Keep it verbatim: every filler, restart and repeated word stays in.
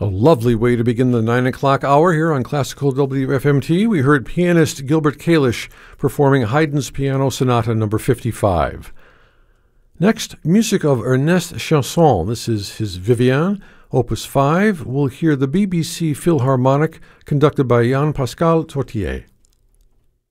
A lovely way to begin the nine o'clock hour here on Classical W F M T. We heard pianist Gilbert Kalish performing Haydn's Piano Sonata number fifty-five. Next, music of Ernest Chausson. This is his Vivian, Opus five. We'll hear the B B C Philharmonic conducted by Jean-Pascal Tortier.